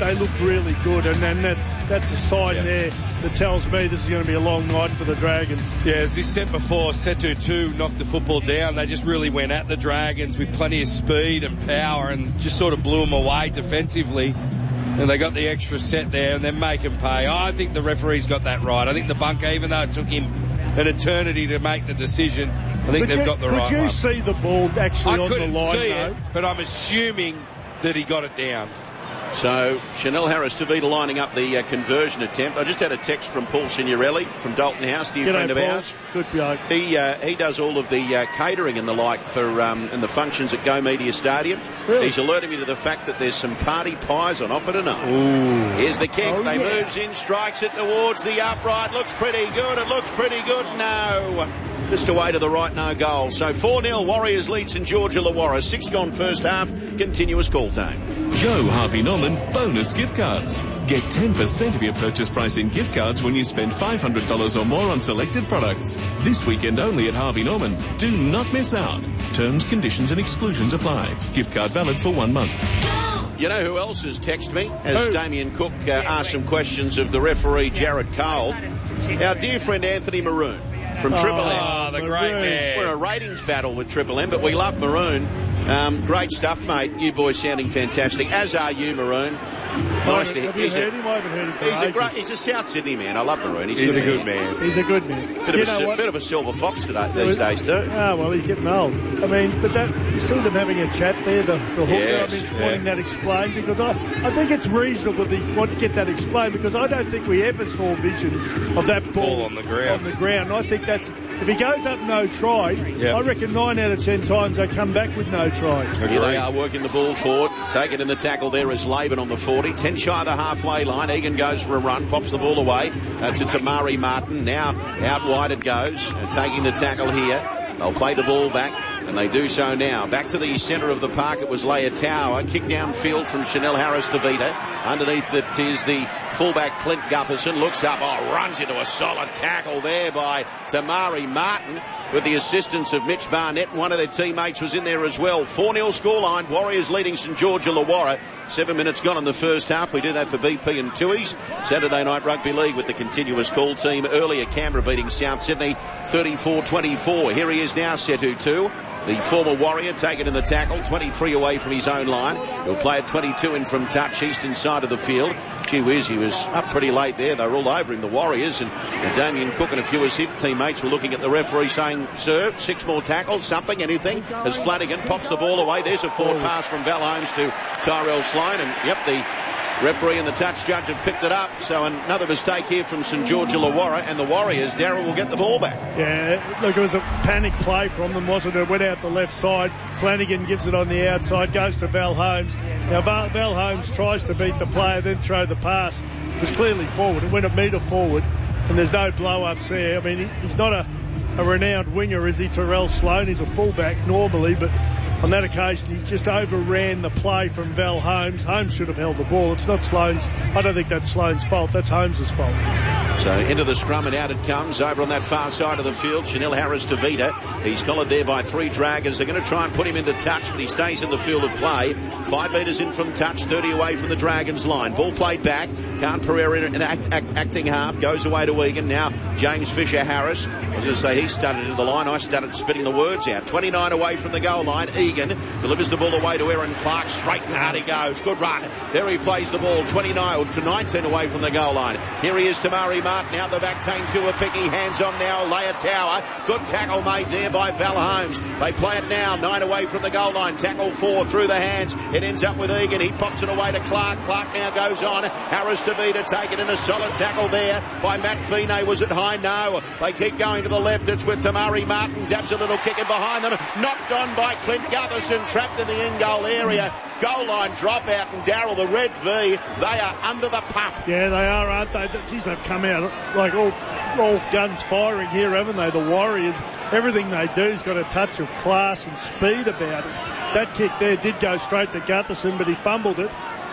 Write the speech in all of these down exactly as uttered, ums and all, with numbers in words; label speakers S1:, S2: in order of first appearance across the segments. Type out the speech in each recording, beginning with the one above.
S1: they look really good, and then that's that's a sign yeah. there that tells me this is going to be a long night for the Dragons.
S2: Yeah, as this set before, Setu two knocked the football down. They just really went at the Dragons with plenty of speed and power and just sort of blew them away defensively. And they got the extra set there and then make them pay. I think the referee's got that right. I think the bunker, even though it took him an eternity to make the decision, I think
S1: could
S2: they've
S1: you,
S2: got the
S1: could
S2: right
S1: you
S2: one.
S1: see the ball actually
S2: I
S1: on the
S2: couldn't
S1: line,
S2: see
S1: though?
S2: it, but I'm assuming that he got it down.
S3: So Chanel Harris-Tavita lining up the uh, conversion attempt. I just had a text from Paul Signorelli from Dalton House, dear
S1: G'day,
S3: friend of
S1: Paul.
S3: ours.
S1: Good bloke.
S3: He uh, he does all of the uh, catering and the like for um, and the functions at Go Media Stadium.
S1: Really?
S3: He's alerted me to the fact that there's some party pies on offer tonight.
S2: Ooh.
S3: Here's the kick.
S1: Oh,
S3: they
S1: yeah.
S3: moves in, strikes it towards the upright. Looks pretty good. It looks pretty good. No. Just away to the right, no goal. So four nil, Warriors lead St George Illawarra. Six gone first half, continuous call time.
S4: Go Harvey Norman bonus gift cards. Get ten percent of your purchase price in gift cards when you spend five hundred dollars or more on selected products. This weekend only at Harvey Norman. Do not miss out. Terms, conditions and exclusions apply. Gift card valid for one month.
S3: You know who else has texted me? As
S1: Who?
S3: Damien Cook uh, asked some questions of the referee, Jared Cole. Our dear friend Anthony Maroon from
S1: Oh.
S3: Triple M.
S2: Oh, the great man.
S3: We're a ratings battle with Triple M, but we love Maroon. Um, great stuff, mate. You boys sounding fantastic, as are you, Maroon. Nice to
S1: Have
S3: hear.
S1: you
S3: He's
S1: heard
S3: a,
S1: him? I haven't heard him for
S3: he's a
S1: ages.
S3: great, he's a South Sydney man. I love Maroon. He's,
S2: He's
S3: a
S2: a good man.
S1: He's a good man.
S3: Bit,
S1: You
S3: of a,
S1: know
S3: sil-
S1: what?
S3: bit of a silver fox today, these days too.
S1: Ah, well, he's getting old. I mean, but that, you see them having a chat there, the, the hooker,
S3: Yes,
S1: I mean,
S3: yeah.
S1: wanting that explained, because I, I think it's reasonable that they want to get that explained, because I don't think we ever saw vision of that ball,
S2: Ball on the ground.
S1: On the ground. I think that's, if he goes up no try,
S2: Yep.
S1: I reckon nine out of ten times they come back with no try.
S3: Here they are working the ball forward. Taken in the tackle there is Laban on the forty. ten shy of the halfway line. Egan goes for a run. Pops the ball away uh, to Tamari Martin. Now out wide it goes. Uh, taking the tackle here. They'll play the ball back. And they do so now. Back to the centre of the park. It was Leia Tower. Kick downfield from Chanel Harris-Tavita. Underneath it is the fullback Clint Gutherson. Looks up. Oh, runs into a solid tackle there by Tamari Martin with the assistance of Mitch Barnett. One of their teammates was in there as well. four nil scoreline. Warriors leading St George Illawarra. Seven minutes gone in the first half. We do that for B P and Tui's. Saturday Night Rugby League with the continuous call team. Earlier, Canberra beating South Sydney thirty-four twenty-four. Here he is now, Setu two. The former Warrior taken in the tackle, twenty-three away from his own line. He'll play at twenty-two in from touch, eastern side of the field. Gee whiz, he was up pretty late there. They were all over him, the Warriors. And, and Damien Cook and a few of his teammates were looking at the referee saying, sir, six more tackles, something, anything. As Flanagan pops the ball away. There's a forward pass from Val Holmes to Tyrell Sloan. And, yep, the referee and the touch judge have picked it up. So another mistake here from St George Illawarra, and the Warriors, Darryl, will get the ball back.
S1: Yeah, look, it was a panic play from them, wasn't it? It went out the left side. Flanagan gives it on the outside, goes to Val Holmes. Now, Val, Val Holmes tries to beat the player, then throw the pass. It was clearly forward. It went a metre forward, and there's no blow-ups there. I mean, he, he's not a, a renowned winger, is he, Tyrell Sloan? He's a fullback normally, but on that occasion, he just overran the play from Val Holmes. Holmes should have held the ball. It's not Sloan's. I don't think that's Sloan's fault. That's Holmes' fault.
S3: So into the scrum and out it comes over on that far side of the field. Chanel Harris-Tavita. He's collared there by three Dragons. They're going to try and put him into touch, but he stays in the field of play. Five metres in from touch, thirty away from the Dragons line. Ball played back. Khan Pereira in an act, act, acting half. Goes away to Egan. Now James Fisher-Harris. I was going to say he started into the line. I started spitting the words out. twenty-nine away from the goal line. Egan delivers the ball away to Aaron Clark. Straight and hard he goes. Good run. There he plays the ball. twenty-nine to nineteen away from the goal line. Here he is, Tamari Martin out the back. Tane Tuapicky. Hands on now. Leia Tower. Good tackle made there by Val Holmes. They play it now. Nine away from the goal line. Tackle four through the hands. It ends up with Egan. He pops it away to Clark. Clark now goes on. Harris-Tavita taken in a solid tackle there by Matt Feeney. Was it high? No. They keep going to the left. It's with Tamari Martin. Dabs a little kick in behind them. Knocked on by Clint Gutherson. Trapped in the in-goal area. Goal line dropout, and Darryl, the red V, they are under the pump.
S1: Yeah, they are, aren't they? Geez, they've come out like all, all guns firing here, haven't they? The Warriors, everything they do has got a touch of class and speed about it. That kick there did go straight to Gutherson, but he fumbled it.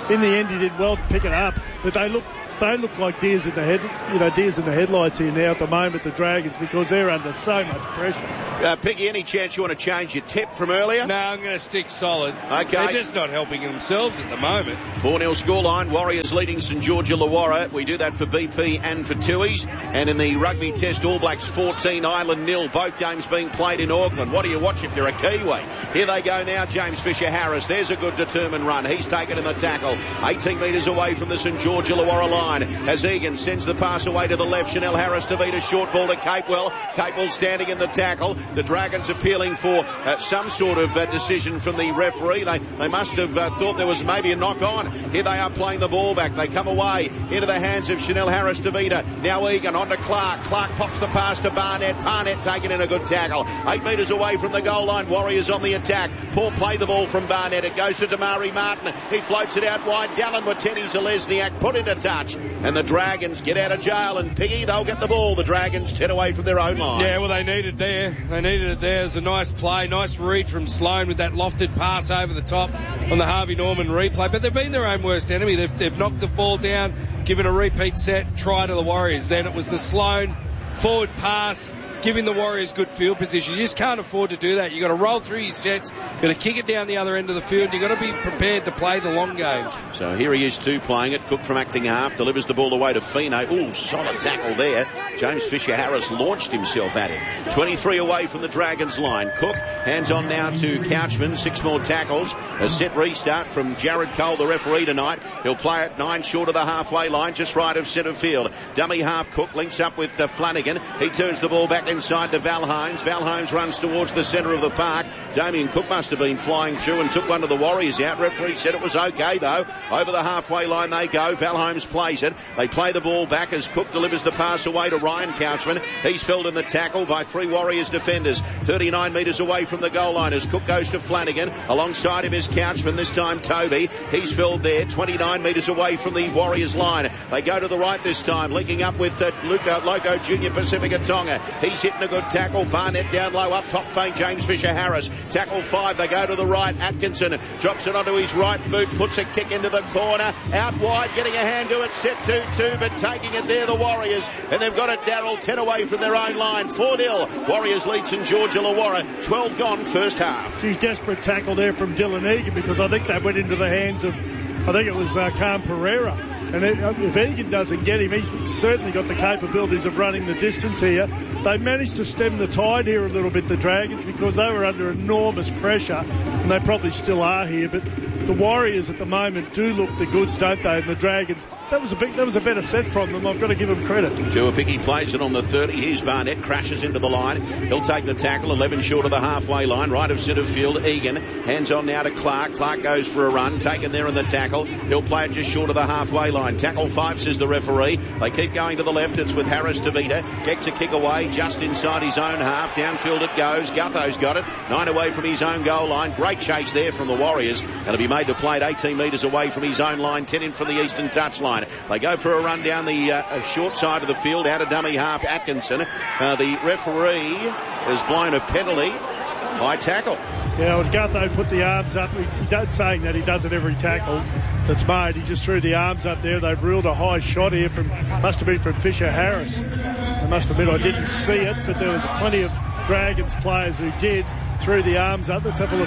S1: in the end he did well to pick it up, but they look they look like deers in the head, you know, deers in the headlights here now at the moment, the Dragons, because they're under so much pressure.
S3: Uh, Piggy, any chance you want to change your tip from earlier?
S2: No, I'm going to stick solid.
S3: Okay.
S2: They're just not helping themselves at the moment.
S3: four nil scoreline, Warriors leading St George Illawarra. We do that for B P and for Tuies. And in the Rugby Test, All Blacks fourteen, Ireland nil. Both games being played in Auckland. What do you watch if you're a Kiwi? Here they go now, James Fisher-Harris. There's a good determined run. He's taken in the tackle. eighteen metres away from the St George Illawarra line. As Egan sends the pass away to the left, Chanel Harris to beat a short ball to Capewell. Capewell standing in the tackle. The Dragons appealing for uh, some sort of uh, decision from the referee. They they must have uh, thought there was maybe a knock on. Here they are playing the ball back. They come away into the hands of Chanel Harris to Vita. Now Egan on to Clark. Clark pops the pass to Barnett. Barnett taking in a good tackle. Eight metres away from the goal line. Warriors on the attack. Paul play the ball from Barnett. It goes to Damari Martin. He floats it out wide. Dallin with Teddy Zalesniak put into touch. And the Dragons get out of jail. And Piggy, they'll get the ball. The Dragons ten away from their own line.
S2: Yeah, well, they needed there. They needed it there. It was a nice play. Nice read from Sloan with that lofted pass over the top on the Harvey Norman replay. But they've been their own worst enemy. They've, they've knocked the ball down, given a repeat set, try to the Warriors. Then it was the Sloan forward pass, giving the Warriors good field position. You just can't afford to do that. You've got to roll through your sets. You've got to kick it down the other end of the field. You've got to be prepared to play the long game.
S3: So here he is too, playing it. Cook from acting half delivers the ball away to Fino. Ooh, solid tackle there. James Fisher-Harris launched himself at him. twenty-three away from the Dragons line. Cook hands on now to Couchman. Six more tackles. A set restart from Jared Cole, the referee tonight. He'll play it nine short of the halfway line, just right of centre field. Dummy half Cook links up with uh, Flanagan. He turns the ball back inside to Val Holmes. Val Holmes runs towards the centre of the park. Damien Cook must have been flying through and took one of the Warriors out. Referee said it was okay though. Over the halfway line they go. Val Holmes plays it. They play the ball back as Cook delivers the pass away to Ryan Couchman. He's felled in the tackle by three Warriors defenders. thirty-nine metres away from the goal line as Cook goes to Flanagan. Alongside him is Couchman, this time Toby. He's felled there, twenty-nine metres away from the Warriors line. They go to the right this time, linking up with uh, Luca Loco Junior Pacifica Tonga. He's hitting a good tackle. Barnett down low, up top feint James Fisher-Harris. Tackle five, they go to the right. Atkinson drops it onto his right boot, puts a kick into the corner. Out wide, getting a hand to it, set two two, but taking it there, the Warriors. And they've got it, Darryl, ten away from their own line. four nil. Warriors lead St George Illawarra. twelve gone, first half.
S1: She's desperate tackle there from Dylan Egan, because I think that went into the hands of, I think it was uh, Cam Pereira. And if Egan doesn't get him, he's certainly got the capabilities of running the distance here. They managed to stem the tide here a little bit, the Dragons, because they were under enormous pressure, and they probably still are here. But the Warriors at the moment do look the goods, don't they? And the Dragons, that was a big, that was a better set from them. I've got to give them credit.
S3: Tuapiki plays it on the thirty. Here's Barnett, crashes into the line. He'll take the tackle, eleven short of the halfway line, right of centre field. Egan hands on now to Clark. Clark goes for a run, taken there in the tackle. He'll play it just short of the halfway line. Tackle five, says the referee. They keep going to the left. It's with Harris to Vita. Gets a kick away just inside his own half. Downfield it goes. Gutho's got it. Nine away from his own goal line. Great chase there from the Warriors. And it'll be made to play at eighteen metres away from his own line. ten in from the eastern touchline. They go for a run down the uh, short side of the field. Out of dummy half, Atkinson. Uh, the referee has blown a penalty. High tackle.
S1: Yeah, well, Gutho put the arms up. He, he does saying that he does it every tackle that's made. He just threw the arms up there. They've ruled a high shot here from, must have been from Fisher-Harris. I must admit I didn't see it, but there was plenty of Dragons players who did. Threw the arms up. Let's have a look.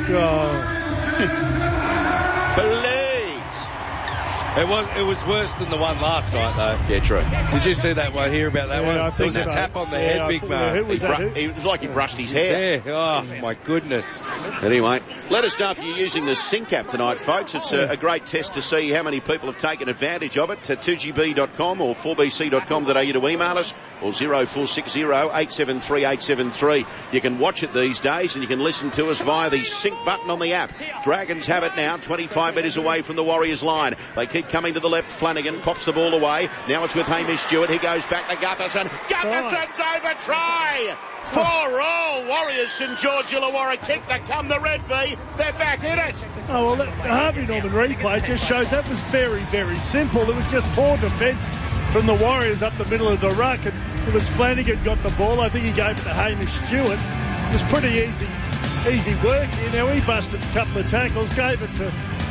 S1: Oh.
S3: Please.
S2: It was it was worse than the one last night, though.
S3: Yeah, true.
S2: Did you see that one? Hear about that
S1: yeah,
S2: one?
S1: I
S2: There was
S1: so.
S2: a tap on the
S1: yeah,
S2: head,
S1: I
S2: big
S1: thought,
S2: man.
S1: Who was
S3: He
S1: that?
S3: bru- it was like he brushed his hair.
S2: Yeah. Oh, my goodness.
S3: Anyway, let us know if you're using the Sync app tonight, folks. It's a, a great test to see how many people have taken advantage of it. To two G B dot com or four B C dot com dot A U to email us, or zero four six zero eight seven three eight seven three. You can watch it these days, and you can listen to us via the Sync button on the app. Dragons have it now, twenty-five metres away from the Warriors line. They keep coming to the left. Flanagan pops the ball away. Now it's with Hamish Stewart. He goes back to Gutherson. Gutherson's over try. For all Warriors, St George Illawarra kick to come the Red V. They're back in it.
S1: Oh, well, the Harvey Norman replay just shows that was very, very simple. It was just poor defence from the Warriors up the middle of the ruck, and it was Flanagan got the ball. I think he gave it to Hamish Stewart. It was pretty easy, easy work here. Now he busted a couple of tackles, gave it to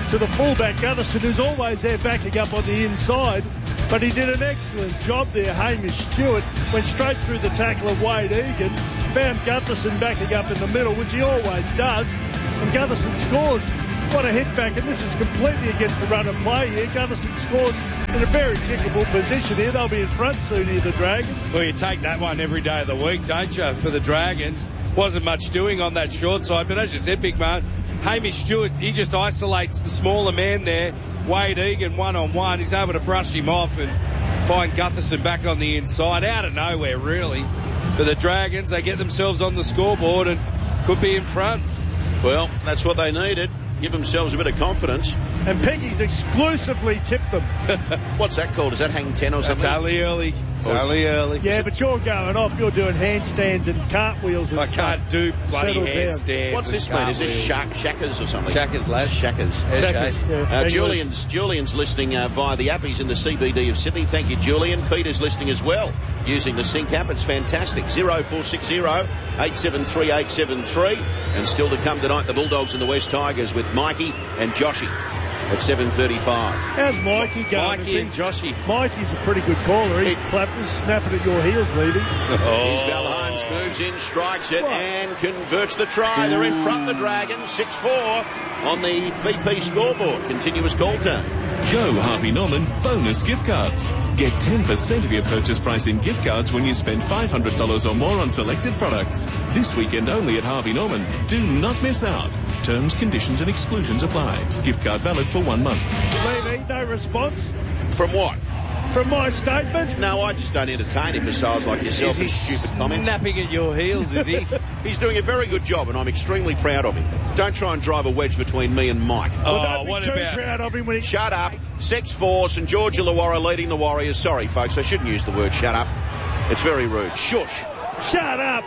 S1: to the fullback, Gutherson, who's always there backing up on the inside. But he did an excellent job there. Hamish Stewart went straight through the tackle of Wade Egan, found Gutherson backing up in the middle, which he always does, and Gutherson scores. What a hit back, and this is completely against the run of play here. Gutherson scored in a very kickable position here. They'll be in front soon here, the Dragons.
S2: Well, you take that one every day of the week, don't you, for the Dragons? Wasn't much doing on that short side, but as you said, big man, Hamish Stewart, he just isolates the smaller man there. Wade Egan one-on-one. He's able to brush him off and find Gutherson back on the inside. Out of nowhere, really. But the Dragons, they get themselves on the scoreboard and could be in front.
S3: Well, that's what they needed. Give themselves a bit of confidence.
S1: And Peggy's exclusively tipped them.
S3: What's that called? Is that hang ten or something?
S2: It's only early. It's oh. only early.
S1: Yeah, but you're going off. You're doing handstands and cartwheels and
S2: I
S1: stuff.
S2: can't do bloody
S1: Settle
S2: handstands.
S3: What's this mean? Is this shack, shackers or something?
S2: Shackers, lad.
S3: Shackers.
S1: Shackers, yeah.
S3: Uh, Julian's, Julian's listening uh, via the app. He's in the C B D of Sydney. Thank you, Julian. Peter's listening as well using the Sync app. It's fantastic. oh four six oh, eight seven three, eight seven three. And still to come tonight, the Bulldogs and the West Tigers with Mikey and Joshy at seven thirty-five.
S1: How's Mikey going?
S2: Mikey and Joshy.
S1: Mikey's a pretty good caller. He's clapping, snapping at your heels, Levy.
S3: Oh. Here's Val Holmes, moves in, strikes it, what? And converts the try. Ooh. They're in front, the Dragons, six four on the B P scoreboard. Continuous call time.
S4: Go Harvey Norman bonus gift cards. Get ten percent of your purchase price in gift cards when you spend five hundred dollars or more on selected products. This weekend only at Harvey Norman. Do not miss out. Terms, conditions and exclusions apply. Gift card valid for one month.
S1: Levy, no response?
S3: From what?
S1: From my statement?
S3: No, I just don't entertain imbeciles like yourself and stupid comments.
S2: Snapping at your heels, is he?
S3: He's doing a very good job, and I'm extremely proud of him. Don't try and drive a wedge between me and Mike.
S1: Well,
S2: oh,
S1: don't be
S2: what
S1: too
S2: about?
S1: proud of him when he...
S3: Shut up. six four, St George Illawarra leading the Warriors. Sorry, folks, I shouldn't use the word shut up. It's very rude. Shush.
S1: Shut up.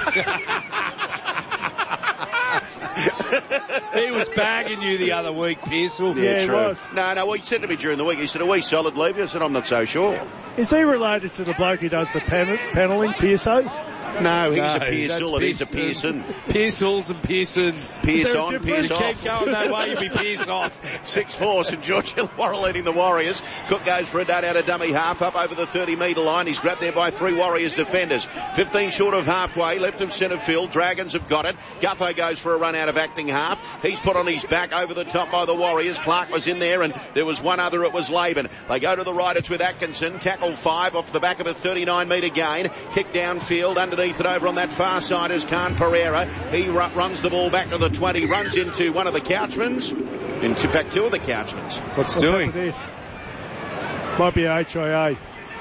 S2: He was bagging you the other week, Pearsall.
S3: Yeah,
S1: yeah,
S3: true.
S1: He was.
S3: No, no, well, he said to me during the week, he said, are we solid, Levy? I said, I'm not so sure.
S1: Is he related to the bloke who does the pen- panelling, Pearso?
S3: No, he's
S2: No,
S3: a Pearsall and he's a Pearson.
S2: Pearsalls and Pearsons.
S3: Pierce on, Pierce
S2: You
S3: off.
S2: keep going that way, you'll be Pierce off.
S3: six four, St George Illawarra leading the Warriors. Cook goes for a dart out of dummy half, up over the thirty metre line. He's grabbed there by three Warriors defenders. fifteen short of halfway, left of centre field. Dragons have got it. Gutho goes for a run out of acting half. He's put on his back over the top by the Warriors. Clark was in there, and there was one other. It was Laban. They go to the right. It's with Atkinson. Tackle five off the back of a thirty-nine metre gain. Kick downfield. Underneath it over on that far side is Khan Pereira. He ru- runs the ball back to the twenty. Runs into one of the Couchmans. In fact, two of the Couchmans.
S1: What's, What's
S2: doing?
S1: There? Might be H I A.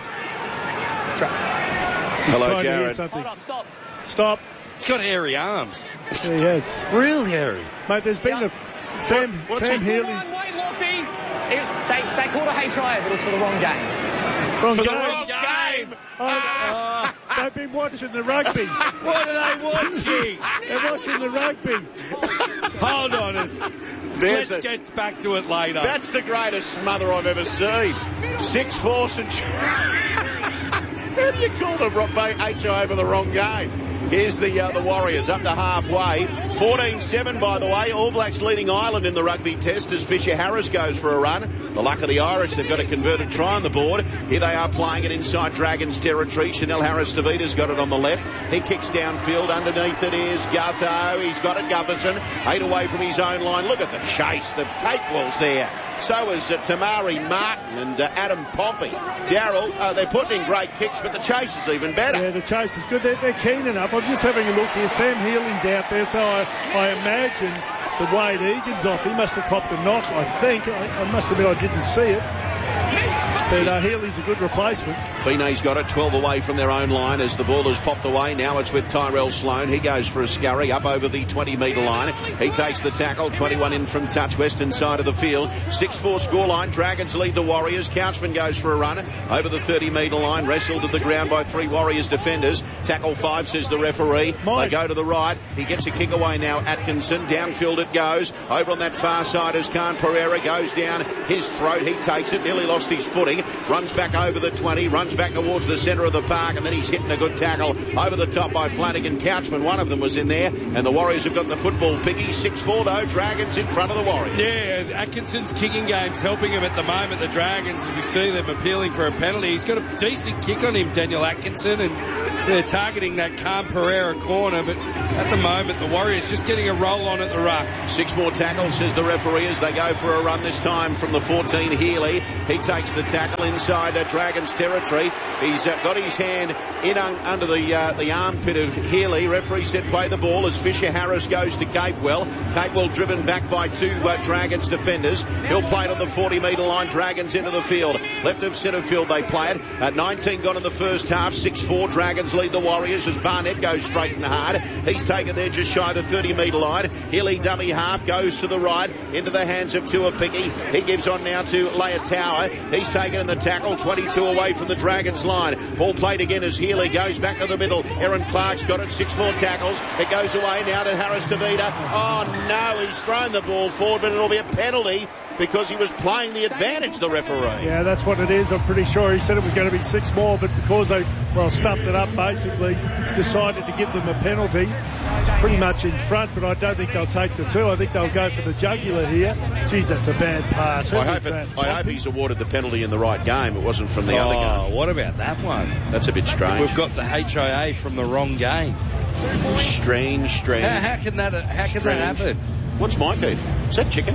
S1: Tra-
S3: Hello, Jared.
S1: Hold
S5: up, stop.
S1: Stop.
S2: He's got hairy arms.
S1: Yeah, he has.
S2: Real hairy.
S1: Mate, there's been
S5: Yeah.
S1: the Sam,
S3: What-
S1: Sam
S3: he-
S1: Healy's...
S5: Wait, Lofty. It, they, they called a H I A, but it's for the wrong game.
S1: Wrong
S3: For the
S1: game.
S3: wrong game.
S1: Oh, uh, they've been watching the rugby.
S2: What are they watching?
S1: They're watching the rugby.
S2: Hold on. Let's
S3: There's a,
S2: get back to it later.
S3: that's the greatest smother I've ever seen. six four St How do you call the H I A for the wrong game? Here's the uh, the Warriors up to halfway. fourteen seven, by the way. All Blacks leading Ireland in the rugby test as Fisher Harris goes for a run. The luck of the Irish, they've got a converted try on the board. Here they are playing it inside Dragons territory. Chanel Harris-Davita's got it on the left. He kicks downfield. Underneath it is Gutho. He's got it, Gutherson. Eight away from his own line. Look at the chase. The fake wall's there. So is uh, Tamari Martin and uh, Adam Pompey. Darryl, uh, they're putting in great kicks, but the chase is even better.
S1: Yeah, the chase is good. They're, they're keen enough. I'm just having a look here. Sam Healy's out there, so I, I imagine that Wade Egan's off. He must have copped a knock, I think. I, I must admit I didn't see it. But uh, Healy's a good replacement.
S3: Finney's got it, twelve away from their own line as the ball has popped away. Now it's with Tyrell Sloan. He goes for a scurry up over the twenty metre line. He takes the tackle, twenty-one in from touch, western side of the field. six four scoreline. Dragons lead the Warriors. Couchman goes for a run over the thirty metre line. Wrestled to the ground by three Warriors defenders. Tackle five, says the referee.
S1: Mike.
S3: They go to the right. He gets a kick away now, Atkinson. Downfield it goes. Over on that far side as Khan Pereira goes down his throat. He takes it. Nearly lost his footing. running, runs back over the twenty, runs back towards the centre of the park, and then he's hitting a good tackle over the top by Flanagan Couchman. One of them was in there, and the Warriors have got the football. Piggy six four though, Dragons in front of the Warriors.
S2: Yeah, Atkinson's kicking game's helping him at the moment. The Dragons, as we see them appealing for a penalty. He's got a decent kick on him, Daniel Atkinson, and they're targeting that Calm Pereira corner, but at the moment the Warriors just getting a roll on at the ruck.
S3: Six more tackles, says the referee, as they go for a run this time from the fourteen, Healy. He takes the tackle inside uh, Dragons territory. He's uh, got his hand in un- under the uh, the armpit of Healy. Referee said play the ball as Fisher Harris goes to Capewell. Capewell driven back by two uh, Dragons defenders. He'll play it on the forty metre line. Dragons into the field. Left of centre field they play it. At nineteen gone in the first half. six four Dragons lead the Warriors as Barnett goes straight and hard. He's taken there just shy of the thirty metre line. Healy dummy half goes to the right into the hands of Tua Picky. He gives on now to Leia. He's taken in the tackle. twenty-two away from the Dragons line. Ball played again as Healy goes back to the middle. Aaron Clark's got it. Six more tackles. It goes away now to Harris Tavita. Oh no, he's thrown the ball forward, but it'll be a penalty because he was playing the advantage, the referee.
S1: Yeah, that's what it is. I'm pretty sure he said it was going to be six more, but because they, well, stuffed it up basically, he's decided to give them a penalty. It's pretty much in front, but I don't think they'll take the two. I think they'll go for the jugular here. Geez, that's a bad pass.
S3: I hope, it, I hope he's awarded the penalty in the right game. It wasn't from the
S2: oh,
S3: other game.
S2: What about that one?
S3: That's a bit strange.
S2: We've got the H I A from the wrong game.
S3: Strange, strange.
S2: How, how can that? How can
S3: strange.
S2: that happen?
S3: What's my feed? Is that chicken?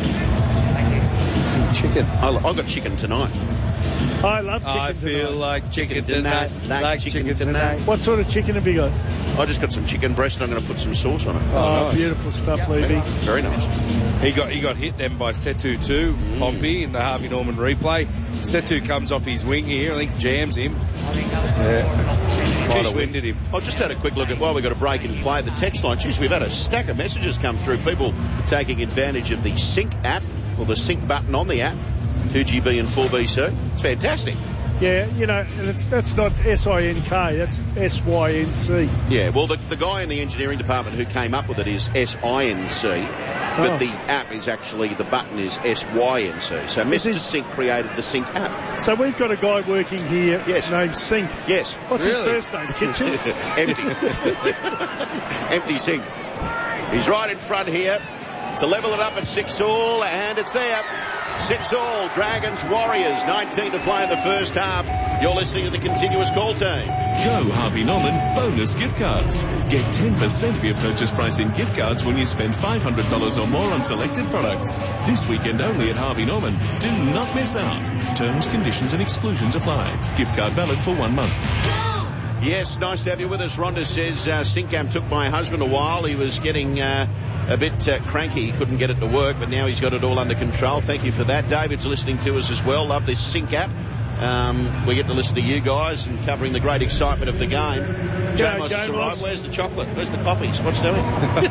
S2: Chicken.
S3: I, I've got chicken tonight.
S1: I love chicken
S2: I feel
S1: tonight.
S2: like chicken,
S3: Chicken
S2: tonight.
S3: tonight, like
S2: Like
S3: chicken
S2: chicken
S3: tonight.
S2: tonight.
S1: What sort of chicken have you got?
S3: I just got some chicken breast and I'm going to put some sauce on it.
S1: Oh,
S2: nice.
S1: beautiful stuff, Levy.
S3: Very nice.
S2: He got he got hit then by Setu too,
S3: Mm.
S2: Pompey in the Harvey Norman replay. Setu comes off his wing here, I think jams him. Yeah. Might
S3: Jeez,
S2: have winded him.
S3: I just had a quick look at while we got a break and play the text line. Jeez, we've had a stack of messages come through. People taking advantage of the Sync app or the Sync button on the app. two G B and four B C. It's fantastic.
S1: Yeah, you know, and it's, that's not S I N K, that's S Y N C.
S3: Yeah, well, the, the guy in the engineering department who came up with it is S I N C, but
S1: Oh.
S3: the app is actually, the button is S Y N C. So Mister
S1: is-
S3: Sync created the Sync app.
S1: So we've got a guy working here
S3: Yes.
S1: named Sink.
S3: Yes.
S1: What's
S2: Really?
S1: his first name? Kitchen?
S3: Empty. Empty Sync. He's right in front here to level it up at six all, and it's there. Six all, Dragons, Warriors, nineteen to play in the first half. You're listening to the continuous call team.
S4: Go Harvey Norman bonus gift cards. Get ten percent of your purchase price in gift cards when you spend five hundred dollars or more on selected products. This weekend only at Harvey Norman. Do not miss out. Terms, conditions and exclusions apply. Gift card valid for one month.
S3: Yes, nice to have you with us. Rhonda says uh, Syncam took my husband a while. He was getting uh, a bit uh, cranky. He couldn't get it to work, but now he's got it all under control. Thank you for that. David's listening to us as well. Love this Sync app. Um, we get to listen to you guys and covering the great excitement of the game. Jamos has arrived. Where's the chocolate? Where's the coffees? What's doing?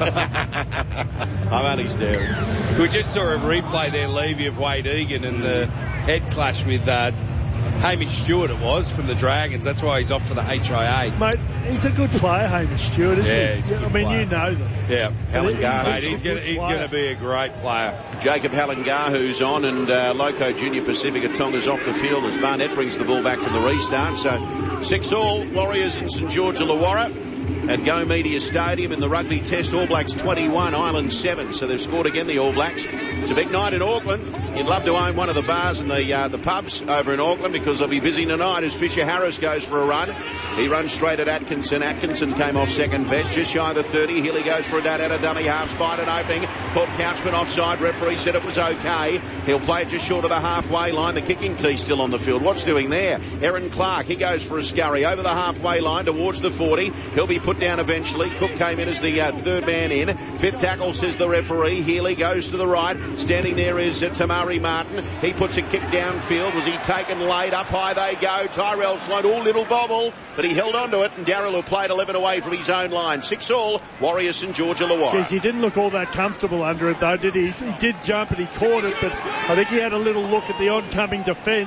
S3: I'm only staring.
S2: We just saw a replay there, Levy, of Wade Egan and the head clash with uh, Hamish Stewart, it was, from the Dragons. That's why he's off for the H I A.
S1: Mate, he's a good player, Hamish Stewart, isn't
S2: Yeah,
S1: he?
S2: he's a
S1: I
S2: good
S1: mean,
S2: player.
S1: you know them.
S2: Yeah.
S3: Helen Gar.
S2: Mate, he's
S1: a
S2: going
S1: good
S2: he's
S1: player.
S2: going to be a great player.
S3: Jacob Halengar, who's on, and uh, Loco Junior Pacifica Tonga's off the field as Barnett brings the ball back from the restart. So six all, Warriors in St George Illawarra at Go Media Stadium in the Rugby Test. All Blacks twenty-one, Ireland seven. So they've scored again, the All Blacks. It's a big night in Auckland. You'd love to own one of the bars and the uh, the pubs over in Auckland because they'll be busy tonight as Fisher Harris goes for a run. He runs straight at Atkinson. Atkinson came off second best, just shy of the thirty. Healy goes for a dart at a dummy half, spied an opening. Caught Couchman offside. Referee said it was okay. He'll play it just short of the halfway line. The kicking tee still on the field. What's doing there? Aaron Clark, he goes for a scurry over the halfway line towards the forty. He'll be put down eventually. Cook came in as the uh, third man in. Fifth tackle, says the referee. Healy goes to the right. Standing there is uh, Tamari Martin. He puts a kick downfield. Was he taken late? Up high they go. Tyrell Sloan, all little bobble, but he held on to it, and Darryl who played eleven away from his own line. Six all, Warriors St George Illawarra.
S1: Jeez, he didn't look all that comfortable under it, though, did he? He did jump and he caught it, but I think he had a little look at the oncoming defence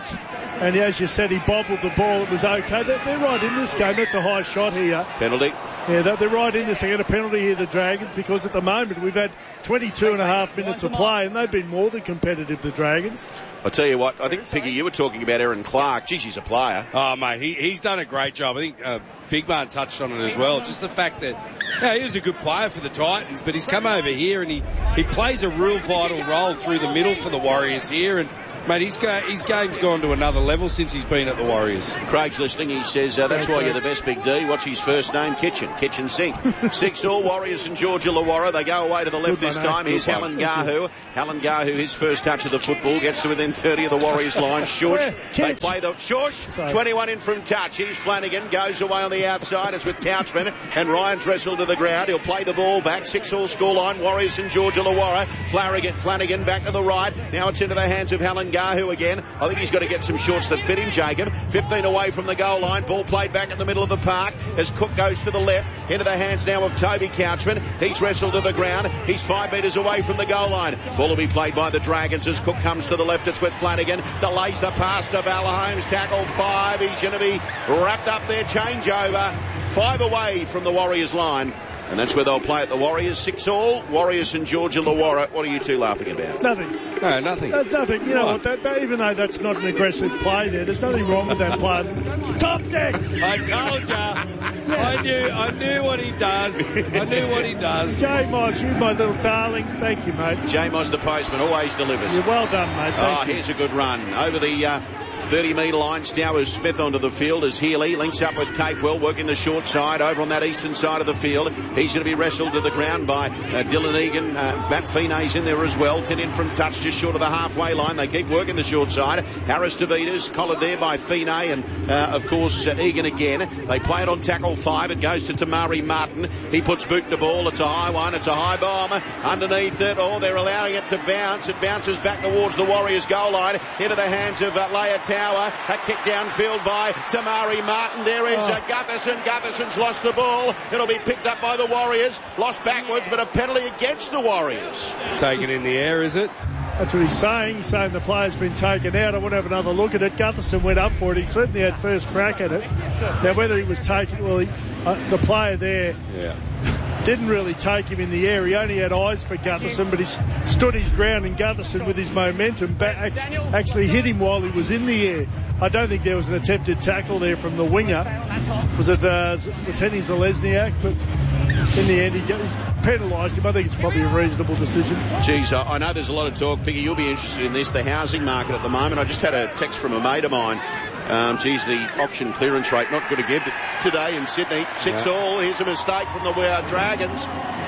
S1: And as you said, he bobbled the ball. It was okay. They're, they're right in this game. That's a high shot here.
S3: Penalty.
S1: Yeah, they're, they're right in this. They get a penalty here, the Dragons, because at the moment we've had twenty-two and a half minutes of play, and they've been more than competitive, the Dragons.
S3: I'll tell you what, I think, Piggy, you were talking about Aaron Clark. Geez, he's a player.
S2: Oh, mate, he, he's done a great job. I think uh, Big Man touched on it as well. Just the fact that yeah, he was a good player for the Titans, but he's come over here and he, he plays a real vital role through the middle for the Warriors here. And mate, his, go, his game's gone to another level since he's been at the Warriors.
S3: Craig's listening. He says, uh, that's why you're the best, Big D. What's his first name? Kitchen. Kitchen Sink. Six all. Warriors and Georgia Illawarra. They go away to the left this time. Here's Helen Gahu. Helen Gahu, his first touch of the football, gets to within thirty of the Warriors line. Shush. They play the Shush. twenty-one in from touch. Here's Flanagan. Goes away on the outside. It's with Couchman. And Ryan's wrestled to the ground. He'll play the ball back. Six all scoreline. Warriors and Georgia Illawarra. Flanagan, Flanagan back to the right. Now it's into the hands of Helen Gahu again. I think he's got to get some shorts that fit him, Jacob. fifteen away from the goal line. Ball played back in the middle of the park as Cook goes to the left. Into the hands now of Toby Couchman. He's wrestled to the ground. He's five metres away from the goal line. Ball will be played by the Dragons as Cook comes to the left. It's with Flanagan. Delays the pass to Val Holmes. Tackle five. He's going to be wrapped up there. Changeover. Five away from the Warriors line. And that's where they'll play at the Warriors. Six all. Warriors and Georgia Illawarra. What are you two laughing about?
S1: Nothing.
S2: No, nothing.
S1: There's nothing. You know what? That, that, even though that's not an aggressive play there, there's nothing wrong with that play. Top deck.
S2: I told ya. I knew. I knew what he does. I knew what he does.
S1: Jay Moss, you my little darling. Thank you, mate.
S3: Jay Moss, the postman, always delivers.
S1: You're well done, mate. Thank
S3: oh,
S1: you.
S3: Here's a good run over the uh, thirty metre line. Stowers Smith onto the field as Healy links up with Capewell, working the short side over on that eastern side of the field. He's going to be wrestled to the ground by uh, Dylan Egan. Uh, Matt Feeney's in there as well. ten in from touch, just short of the halfway line. They keep working the short side. Harris DeVitas collared there by Feeney and, uh, of course, uh, Egan again. They play it on tackle five. It goes to Tamari Martin. He puts boot to ball. It's a high one. It's a high bomb. Underneath it, oh, they're allowing it to bounce. It bounces back towards the Warriors goal line. Into the hands of uh, Leia Tower. A kick downfield by Tamari Martin. There is uh, Gutherson. Gutherson's lost the ball. It'll be picked up by the Warriors. Lost backwards, but a penalty against the Warriors.
S2: Taken in the air, is it?
S1: That's what he's saying. He's saying the player's been taken out. I want to have another look at it. Gutherson went up for it. He certainly had first crack at it. Now, whether he was taken, well, he, uh, the player there
S2: yeah.
S1: didn't really take him in the air. He only had eyes for Gutherson, but he st- stood his ground, and Gutherson, with his momentum, back, actually hit him while he was in the air. I don't think there was an attempted tackle there from the winger. Was it uh, Teddy Zalesniak? But in the end, he gets penalised him. I think it's probably a reasonable decision.
S3: Geez, I know there's a lot of talk. Piggy, you'll be interested in this. The housing market at the moment. I just had a text from a mate of mine. Um, geez, the auction clearance rate not good again today in Sydney. Six yeah. all. Here's a mistake from the uh, Dragons.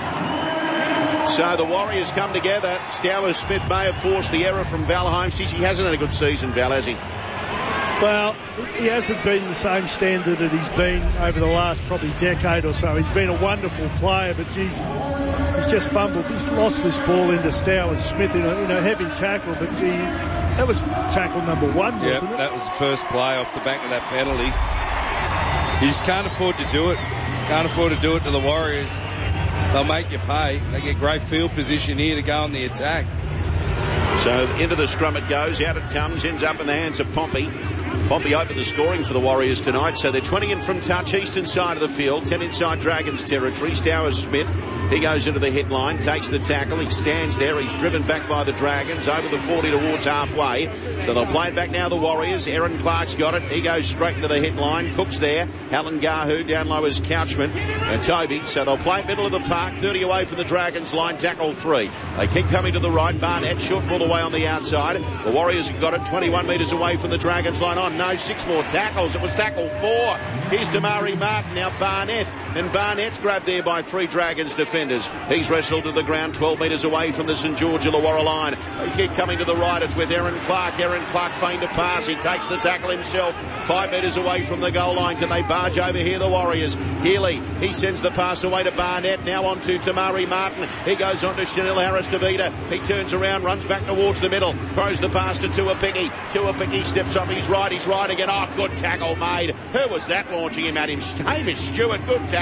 S3: So the Warriors come together. Stowers Smith may have forced the error from Val Holmes. Geez, he hasn't had a good season, Val, has he?
S1: Well, he hasn't been the same standard that he's been over the last probably decade or so. He's been a wonderful player, but geez, he's just fumbled. He's lost this ball into Stowers Smith in a, in a heavy tackle, but gee, that was tackle number one, wasn't
S2: yep,
S1: it?
S2: That was the first play off the back of that penalty. You just can't afford to do it. Can't afford to do it to the Warriors. They'll make you pay. They get great field position here to go on the attack.
S3: So into the scrum it goes, out it comes, ends up in the hands of Pompey. Pompey opened the scoring for the Warriors tonight, so they're twenty in from touch, eastern side of the field, ten inside Dragons territory. Stowers Smith, he goes into the headline, takes the tackle, he stands there, he's driven back by the Dragons, over the forty towards halfway. So they'll play it back now, the Warriors. Aaron Clark's got it, he goes straight to the headline, Cook's there, Helen Gahu, down low as Couchman and Toby. So they'll play middle of the park, thirty away from the Dragons line, tackle three. They keep coming to the right, Barnett short ball away on the outside. The Warriors have got it twenty-one metres away from the Dragons line. On no, six more tackles. It was tackle four. Here's Tamari Martin, now Barnett, and Barnett's grabbed there by three Dragons defenders. He's wrestled to the ground twelve metres away from the St George Illawarra line. They keep coming to the right. It's with Aaron Clark. Aaron Clark feigned a pass. He takes the tackle himself. Five metres away from the goal line. Can they barge over here, the Warriors? Healy, he sends the pass away to Barnett. Now on to Tamari Martin. He goes on to Chanel Harris DeVita. He turns around, runs back towards the middle, throws the pass to Tuapiki. Tuapiki steps up. He's right. He's right again. Oh, good tackle made. Who was that launching him at him? Hamish Stewart. Good tackle.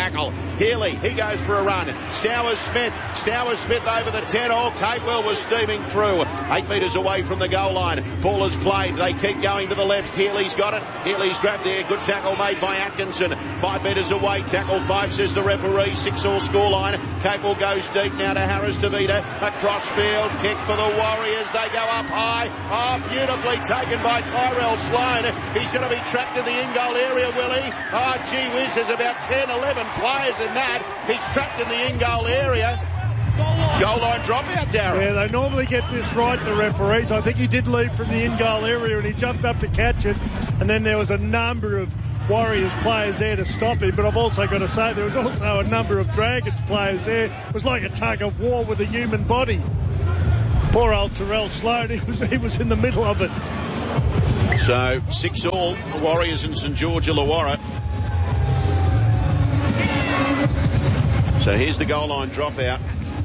S3: tackle. Healy, he goes for a run. Stowers Smith, Stowers Smith over the ten. Oh, Capewell was steaming through. Eight metres away from the goal line. Ball is played. They keep going to the left. Healy's got it. Healy's grabbed there. Good tackle made by Atkinson. Five metres away. Tackle five, says the referee. Six all scoreline. Capewell goes deep now to Harris Tavita. Across field. Kick for the Warriors. They go up high. Oh, beautifully taken by Tyrell Sloan. He's going to be trapped in the in-goal area, Willie. Oh, gee whiz, there's about ten, eleven players in that. He's trapped in the in-goal area. Goal line dropout, Darren.
S1: Yeah, they normally get this right, the referees. I think he did leave from the in-goal area and he jumped up to catch it. And then there was a number of Warriors players there to stop him. But I've also got to say there was also a number of Dragons players there. It was like a tug of war with a human body. Poor old Tyrell Sloan, he was, he was in the middle of it.
S3: So, six all, Warriors and St George Illawarra. So here's the goal line dropout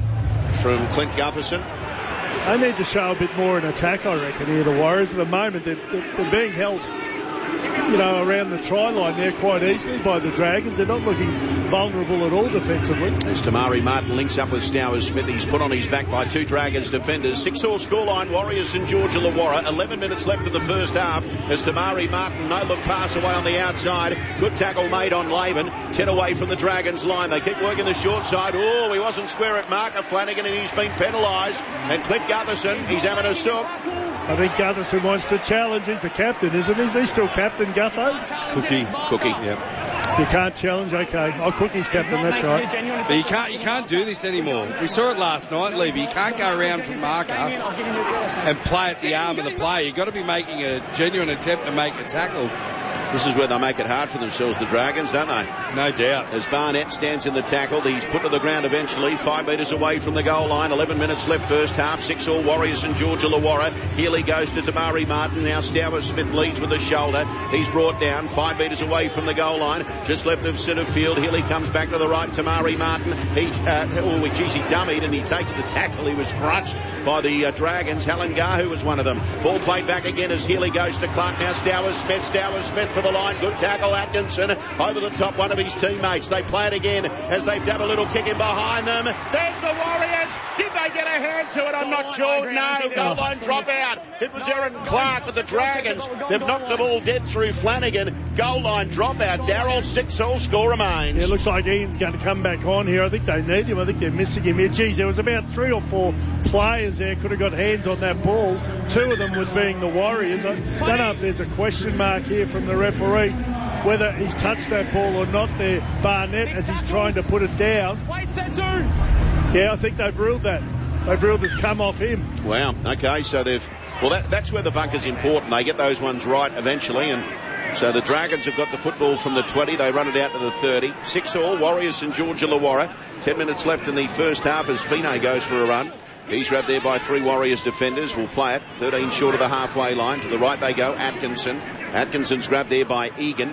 S3: from Clint Gutherson.
S1: They need to show a bit more in attack, I reckon, here, the Warriors. At the moment, they're, they're being held, you know, around the try line there quite easily by the Dragons. They're not looking vulnerable at all defensively.
S3: As Tamari Martin links up with Stowers Smith, he's put on his back by two Dragons defenders. Six all scoreline, Warriors and George Illawarra. eleven minutes left in the first half as Tamari Martin, no look pass away on the outside. Good tackle made on Laban. ten away from the Dragons line. They keep working the short side. Oh, he wasn't square at marker Flanagan and he's been penalised. And Clint Gutherson, he's having a sook.
S1: I think Gutherson wants to challenge. He's the captain, isn't he? Is he still captain, Gutho?
S2: Cookie.
S3: Cookie,
S2: yeah.
S1: You can't challenge, okay. Oh, Cookie's captain, that's right.
S2: But you can't, you can't do this anymore. We saw it last night, Levy. You can't go around from marker and play at the arm of the player. You've got to be making a genuine attempt to make a tackle.
S3: This is where they make it hard for themselves, the Dragons, don't they?
S2: No doubt.
S3: As Barnett stands in the tackle, he's put to the ground eventually, five metres away from the goal line. eleven minutes left first half. Six all Warriors and George Illawarra. Healy goes to Tamari Martin. Now Stowers Smith leads with the shoulder. He's brought down five metres away from the goal line, just left of centre field. Healy comes back to the right. Tamari Martin. He's uh, oh, geez, he dummied and he takes the tackle. He was crunched by the uh, Dragons. Halengahu was one of them. Ball played back again as Healy goes to Clark. Now Stowers Smith. Stowers Smith for the line. Good tackle, Atkinson over the top, one of his teammates. They play it again as they dab a little kick in behind them. There's the Warriors. Did they get a hand to it? I'm not sure. No, goal line drop out. It was Aaron Clark with the Dragons. They've knocked the ball dead through Flanagan. Goal line drop out. Darryl, six all, score remains.
S1: Yeah, it looks like Ian's going to come back on here. I think they need him. I think they're missing him here. Geez, there was about three or four players there could have got hands on that ball. Two of them was being the Warriors. I don't know if there's a question mark here from the referee whether he's touched that ball or not there, Barnett, as he's trying to put it down. Yeah, I think they've ruled that. They've ruled it's come off him.
S3: Wow, okay, so they've... Well, that, that's where the bunker's important. They get those ones right eventually, and so the Dragons have got the football from the twenty. They run it out to the thirty. Six all, Warriors and George Illawarra. Ten minutes left in the first half as Fine goes for a run. He's grabbed there by three Warriors defenders. Will play it. thirteen short of the halfway line. To the right they go. Atkinson. Atkinson's grabbed there by Egan.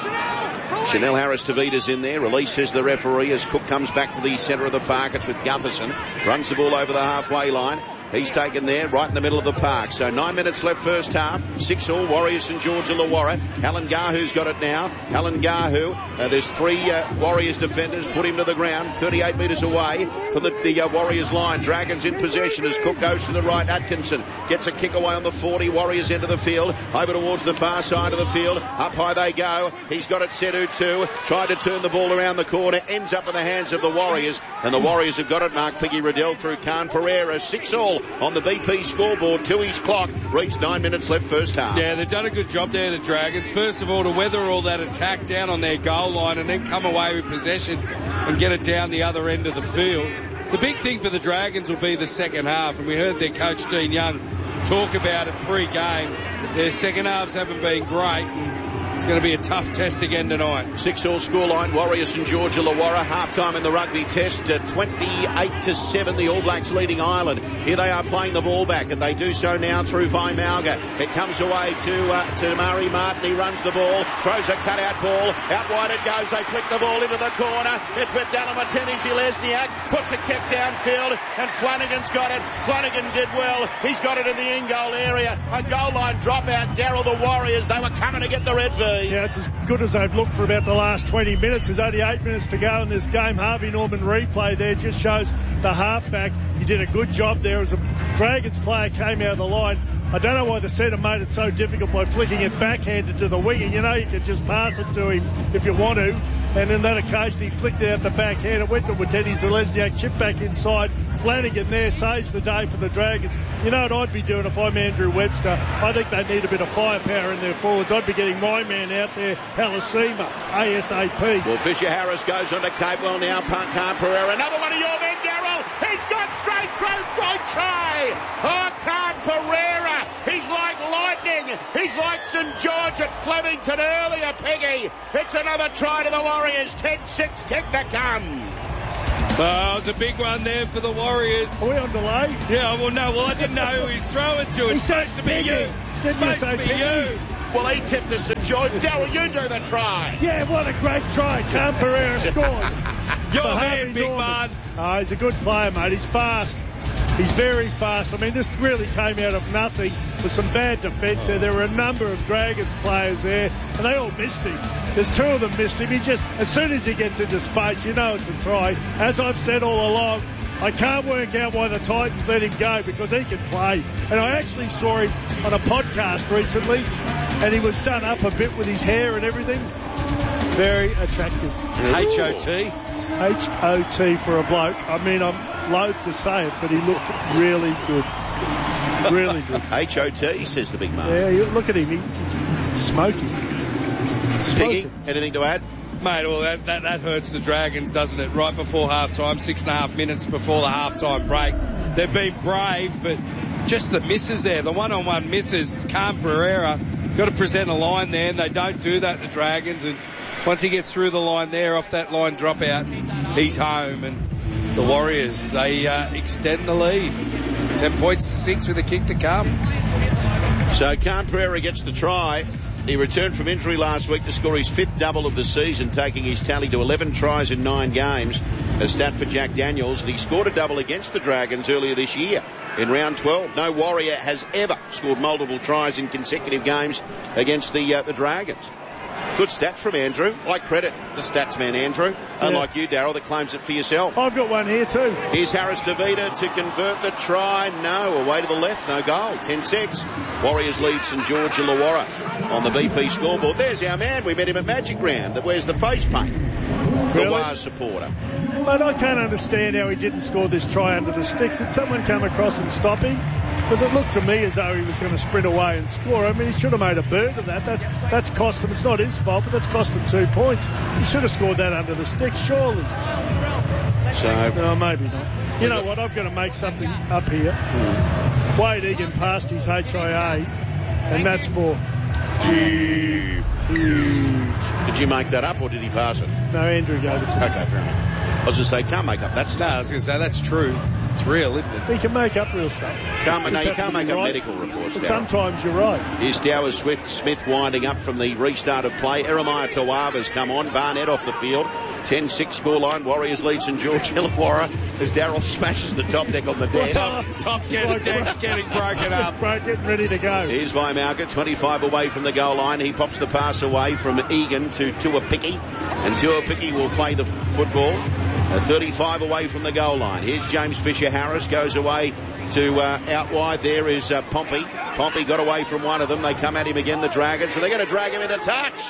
S3: Chanel Harris Tavita's in there. Release, says the referee, as Cook comes back to the centre of the park. It's with Gutherson. Runs the ball over the halfway line. He's taken there right in the middle of the park. So nine minutes left first half. Six all, Warriors and George Illawarra. Halengahu's got it now. Halengahu. Uh, there's three uh, Warriors defenders. Put him to the ground. thirty-eight metres away from the, the uh, Warriors line. Dragons in possession as Cook goes to the right. Atkinson gets a kick away on the forty. Warriors into the field. Over towards the far side of the field. Up high they go. He's got it Sedu too. Tried to turn the ball around the corner. Ends up in the hands of the Warriors. And the Warriors have got it. Mark Piggy Riddell through Khan Pereira. Six all on the B P scoreboard to his clock. Reached nine minutes left first half.
S2: Yeah, they've done a good job there, the Dragons. First of all, to weather all that attack down on their goal line and then come away with possession and get it down the other end of the field. The big thing for the Dragons will be the second half, and we heard their coach Dean Young talk about it pre-game. Their second halves haven't been great, and it's going to be a tough test again tonight.
S3: Six all scoreline, Warriors and George Illawarra. Half-time in the rugby test, uh, twenty-eight to seven, the All Blacks leading Ireland. Here they are playing the ball back, and they do so now through Vaimauga. It comes away to uh, to Murray Martin. He runs the ball, throws a cut-out ball. Out wide it goes. They flick the ball into the corner. It's with Dalamateni Zilesniak. Puts a kick downfield, and Flanagan's got it. Flanagan did well. He's got it in the in-goal area. A goal line dropout. Darryl, the Warriors, they were coming to get the red T.
S1: Yeah, it's as good as they've looked for about the last twenty minutes. There's only eight minutes to go in this game. Harvey Norman replay there just shows the halfback. He did a good job there as a Dragons player came out of the line. I don't know why the centre made it so difficult by flicking it backhanded to the winger. You know, you can just pass it to him if you want to. And in that occasion, he flicked it out the backhand. It went to Wateti Zalesniak, chipped back inside. Flanagan there saves the day for the Dragons. You know what I'd be doing if I'm Andrew Webster? I think they need a bit of firepower in their forwards. I'd be getting my man out there, Halasima, ASAP.
S3: Well, Fisher Harris goes on to Capewell now. Khan Pereira, another one of your men, Darryl. He's gone straight through. Great try. Oh, Khan Pereira. He's like lightning. He's like St George at Flemington earlier, Peggy. It's another try to the Warriors. ten six kick to come.
S2: Oh, it was a big one there for the Warriors.
S1: Are we on delay?
S2: Yeah, well, no, well, I didn't know who he's throwing to. It's supposed to be you. It's supposed to be you.
S3: Well, he tipped to St George. Darryl, you do the try.
S1: Yeah, what a great try. Khan Pereira scored.
S2: Your man, big man.
S1: Oh, he's a good player, mate. He's fast. He's very fast. I mean, this really came out of nothing with some bad defence there. There were a number of Dragons players there, and they all missed him. There's two of them missed him. He just, as soon as he gets into space, you know it's a try. As I've said all along, I can't work out why the Titans let him go because he can play. And I actually saw him on a podcast recently, and he was done up a bit with his hair and everything. Very attractive.
S2: H O T.
S1: H O T for a bloke. I mean, I'm loath to say it, but he looked really good. Really good.
S3: H O T, says the big man.
S1: Yeah, you look at him. He's, he's smoking.
S3: Piggy, anything to add?
S2: Mate, well, that, that, that hurts the Dragons, doesn't it? Right before half-time, six and a half minutes before the half-time break. They've been brave, but just the misses there, the one-on-one misses. It's Khan Pereira. Got to present a line there, and they don't do that, the Dragons. And once he gets through the line there, off that line dropout, he's home. And the Warriors, they uh, extend the lead. Ten points to six with a kick to come.
S3: So Khan Pereira gets the try. He returned from injury last week to score his fifth double of the season, taking his tally to eleven tries in nine games, a stat for Jack Daniels, and he scored a double against the Dragons earlier this year in round twelve. No Warrior has ever scored multiple tries in consecutive games against the uh, the Dragons. Good stats from Andrew. I credit the stats man, Andrew. Unlike
S1: yeah.
S3: you, Darryl, that claims it for yourself.
S1: I've got one here too.
S3: Here's Harris Tavita to convert the try. No, away to the left, no goal. ten six. Warriors lead St George Illawarra on the B P scoreboard. There's our man. We met him at Magic Round that wears the face paint.
S1: Really?
S3: The Wars supporter.
S1: But I can't understand how he didn't score this try under the sticks. Did someone come across and stop him? Because it looked to me as though he was going to sprint away and score. I mean, he should have made a bird of that. That's, that's cost him. It's not his fault, but that's cost him two points. He should have scored that under the stick, surely.
S3: So,
S1: no, maybe not. You know what? I've got to make something up here. Hmm. Wade Egan passed his H I As, and that's for huge.
S3: Did you make that up, or did he pass it?
S1: No, Andrew gave it to me.
S3: Okay, fair enough. I was just say, can't make up that stuff.
S2: No, I was going to say, that's true. It's real, isn't it?
S1: He can make up real stuff.
S3: Can't, no, you can't make up right medical reports.
S1: But sometimes you're right.
S3: Here's Dower Smith, Smith winding up from the restart of play. Eremiah Tawava's come on. Barnett off the field. ten six scoreline. Warriors lead St George Illawarra as Darryl smashes the top deck on the desk.
S2: Top, top get, deck's getting broken up.
S1: Just getting ready to go.
S3: Here's Vaimalka, twenty-five away from the goal line. He pops the pass away from Egan to Tuapiki. And Tuapiki will play the f- football. Uh, thirty-five away from the goal line. Here's James Fisher-Harris, goes away to uh, out wide. There is uh, Pompey. Pompey got away from one of them. They come at him again, the Dragons, so they're going to drag him into touch.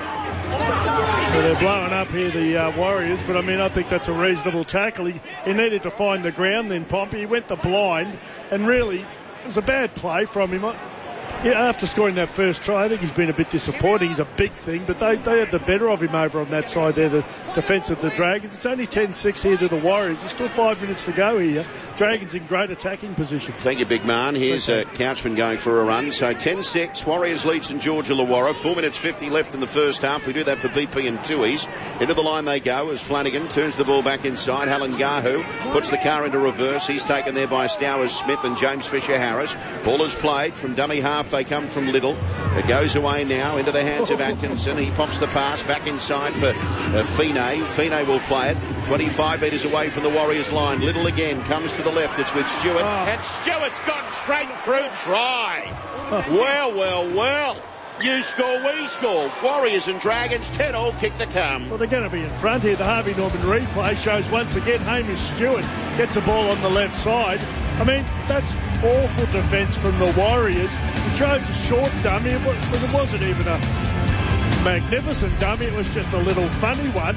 S1: Well, they're blowing up here, the uh, Warriors, but I mean, I think that's a reasonable tackle. He, he needed to find the ground then, Pompey. He went the blind, and really, it was a bad play from him. Yeah, after scoring that first try, I think he's been a bit disappointing. He's a big thing, but they, they had the better of him over on that side there, the defence of the Dragons. It's only ten six here to the Warriors. There's still five minutes to go here. Dragons in great attacking position.
S3: Thank you, big man. Here's uh, Couchman going for a run. So ten six, Warriors lead St George Illawarra. four minutes fifty left in the first half. We do that for B P and Tuies. Into the line they go as Flanagan turns the ball back inside. Halangahu puts the car into reverse. He's taken there by Stowers Smith and James Fisher-Harris. Ball is played from dummy half. They come from Little. It goes away now into the hands of Atkinson. He pops the pass back inside for uh, Fine. Fine will play it. twenty-five metres away from the Warriors line. Little again comes to the left. It's with Stewart.
S1: Oh.
S3: And Stewart's gone straight through try. Well, well, well. You score, we score. Warriors and Dragons, ten all, kick to come.
S1: Well, they're going to be in front here. The Harvey Norman replay shows once again Hamish Stewart gets the ball on the left side. I mean, that's awful defence from the Warriors. He throws a short dummy, but it wasn't even a magnificent dummy. It was just a little funny one.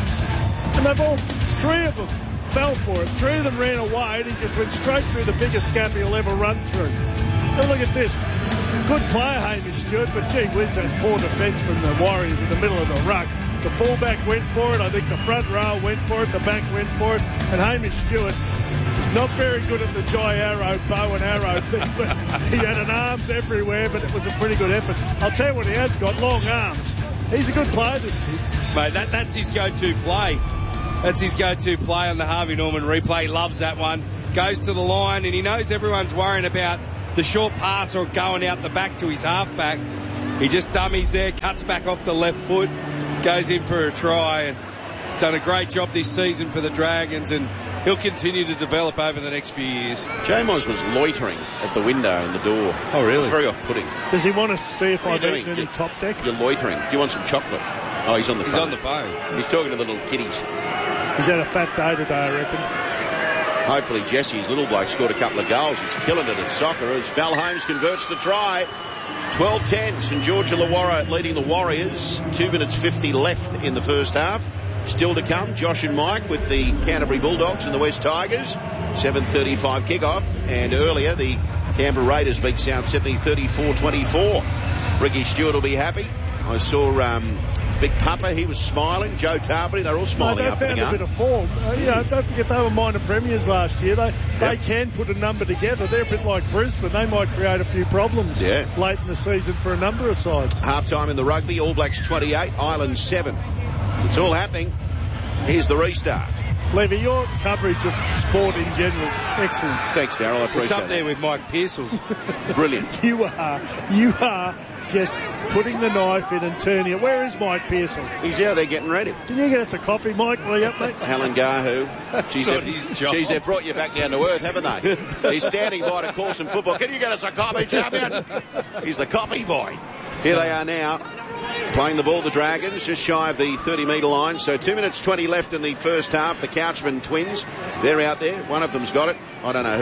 S1: And they've all, three of them fell for it. Three of them ran away, and he just went straight through the biggest gap he'll ever run through. And look at this. Good player, Hamish Stewart, but gee whiz, that poor defence from the Warriors in the middle of the ruck. The fullback went for it. I think the front row went for it. The back went for it. And Hamish Stewart was not very good at the Jai Arrow bow and arrow thing, but he had an arms everywhere, but it was a pretty good effort. I'll tell you what he has got, long arms. He's a good player, this kid.
S2: Mate, that, that's his go-to play. That's his go-to play on the Harvey Norman replay. He loves that one. Goes to the line, and he knows everyone's worrying about the short pass or going out the back to his halfback. He just dummies there, cuts back off the left foot, goes in for a try, and he's done a great job this season for the Dragons, and he'll continue to develop over the next few years.
S3: Jamos was loitering at the window in the door.
S2: Oh, really?
S3: It's very off-putting.
S1: Does he want to see if I've
S3: doing?
S1: eaten any
S3: You're,
S1: top deck?
S3: You're loitering. Do you want some chocolate? Oh, he's on the
S2: he's
S3: phone.
S2: He's on the phone.
S3: He's talking to the little kiddies.
S1: He's had a fat day today, I reckon.
S3: Hopefully Jesse's little bloke scored a couple of goals. He's killing it at soccer as Val Holmes converts the try. twelve ten, St George Illawarra leading the Warriors. two minutes fifty left in the first half. Still to come, Josh and Mike with the Canterbury Bulldogs and the West Tigers. seven thirty-five kickoff. And earlier, the Canberra Raiders beat South Sydney thirty-four twenty-four. Ricky Stewart will be happy. I saw um, Big Papa, he was smiling. Joe Tarpley, they're all smiling
S1: no,
S3: up
S1: they
S3: in
S1: found
S3: the
S1: a bit of form. Uh, you know, don't forget they were minor premiers last year. They yep. they can put a number together. They're a bit like Brisbane. They might create a few problems
S3: yeah.
S1: late in the season for a number of sides.
S3: Half time in the rugby, All Blacks twenty-eight, Ireland seven. It's all happening. Here's the restart.
S1: Levy, your coverage of sport in general is excellent.
S3: Thanks, Darryl. I appreciate it.
S2: It's up there with Mike Pearsall's.
S3: Brilliant.
S1: You are. You are just putting the knife in and turning it. Where is Mike Pearsall?
S3: He's out there getting ready.
S1: Can you get us a coffee, Mike? Will you up, mate?
S3: Helen Gahu. Geez,
S2: not
S3: they've,
S2: his job.
S3: geez, they've brought you back down to earth, haven't they? He's standing by to call some football. Can you get us a coffee, champion? He's the coffee boy. Here they are now. Playing the ball, the Dragons, just shy of the thirty metre line. So two minutes twenty left in the first half. The Couchman twins, they're out there. One of them's got it. I don't know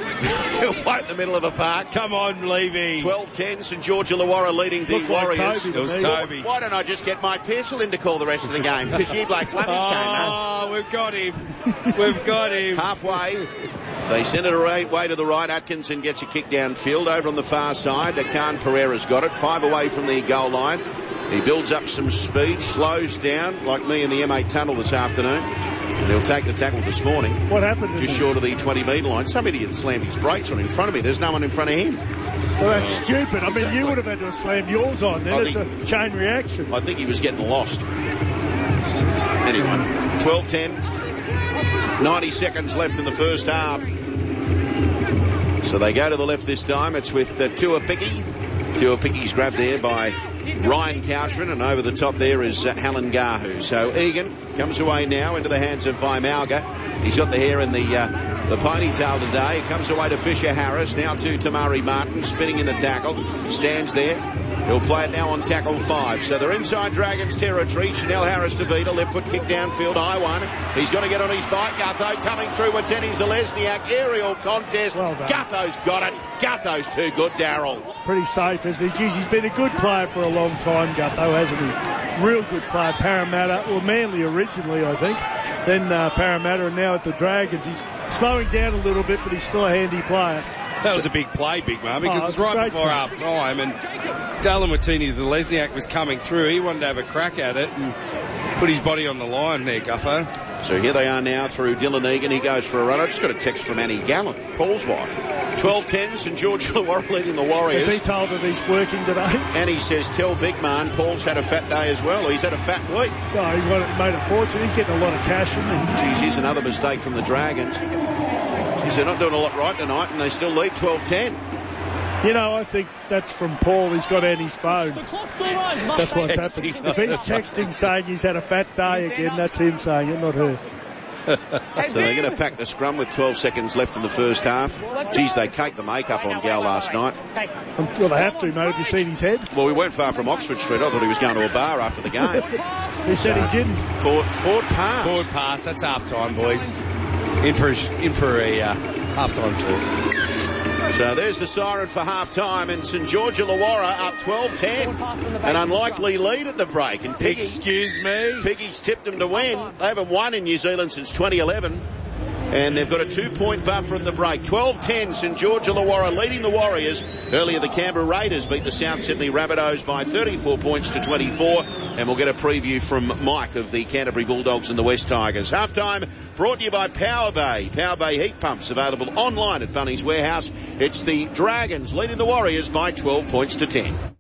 S3: who. Right in the middle of the park.
S2: Come on, Levy.
S3: twelve ten, St George Illawarra leading the
S1: Looked like
S3: Warriors.
S1: Toby
S2: it was Toby.
S3: Why don't I just get Mike Pearsall in to call the rest of the game? Because you blokes love him so much.
S2: Oh, we've got him. We've got him.
S3: Halfway. They send it away to the right. Atkinson gets a kick downfield over on the far side. Khan Pereira's got it. Five away from the goal line. He builds up some speed, slows down, like me in the M eight tunnel this afternoon. And he'll take the tackle this morning.
S1: What happened?
S3: Just short of the twenty metre line. Somebody had slammed his brakes on in front of me. There's no one in front of him.
S1: Well, that's stupid. I mean, exactly. You would have had to have slammed yours on then. I it's think, a chain reaction.
S3: I think he was getting lost. Anyway, twelve ten. ninety seconds left in the first half. So they go to the left this time. It's with uh, Tuapiki. Tuapiki's grabbed there by Ryan Couchman, and over the top there is uh, Helen Gahu. So Egan comes away now into the hands of Vaimalga. He's got the hair in the uh, the ponytail today. Comes away to Fisher Harris, now to Tamari Martin, spinning in the tackle. Stands there. He'll play it now on tackle five. So they're inside Dragons territory. Chanel Harris to Vita. Left foot kick downfield. High one. He's going to get on his bike. Gutho coming through with Denny Zalesniak. Aerial contest.
S1: Well done.
S3: Gutho's got it. Gutho's too good, Darryl.
S1: Pretty safe, isn't he? Geez, he's been a good player for a long time, Gutho, hasn't he? Real good player. Parramatta. Well, Manly originally, I think. Then uh, Parramatta, and now at the Dragons. He's slowing down a little bit, but he's still a handy player.
S2: That was a big play, Big Mum, because
S1: oh,
S2: it's right before
S1: time.
S2: half time, and Dallin Watini-Zalesniak was coming through. He wanted to have a crack at it and put his body on the line there, Guffo.
S3: So here they are now through Dylan Egan. He goes for a run. I just got a text from Annie Gallant, Paul's wife. twelve ten, St George Illawarra leading the Warriors.
S1: Is he told that he's working today?
S3: Annie says, tell Big Man Paul's had a fat day as well. He's had a fat week.
S1: No, he made a fortune. He's getting a lot of cash, isn't he?
S3: Geez, here's another mistake from the Dragons. Geez, they're not doing a lot right tonight, and they still lead twelve ten.
S1: You know, I think that's from Paul. He's got Annie's phone. That's what's happened. If he's texting saying he's had a fat day again, that's him saying it, not her.
S3: So they're going to pack the scrum with twelve seconds left in the first half. Geez, they caked the make-up on Gal last night.
S1: Well, they have to, mate. Have you seen his head?
S3: Well, we weren't far from Oxford Street. I thought he was going to a bar after the game.
S1: He said he didn't.
S3: Forward, forward pass.
S2: Forward pass. That's half time, boys. In for a, in for a uh, half time talk.
S3: So there's the siren for half time, and St George Illawarra up twelve ten. An unlikely lead at the break. And Piggy,
S2: Excuse me.
S3: Piggy's tipped them to win. They haven't won in New Zealand since twenty eleven. And they've got a two-point buffer in the break. twelve ten, St George Illawarra leading the Warriors. Earlier, the Canberra Raiders beat the South Sydney Rabbitohs by thirty-four points to twenty-four. And we'll get a preview from Mike of the Canterbury Bulldogs and the West Tigers. Halftime brought to you by Power Bay. Power Bay heat pumps available online at Bunnings Warehouse. It's the Dragons leading the Warriors by twelve points to ten.